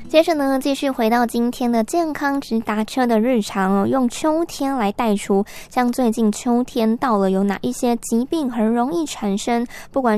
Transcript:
接着呢，继续回到今天的健康直达车的日常哦，用秋天来带出，像最近秋天到了，有哪一些疾病很容易产生，不管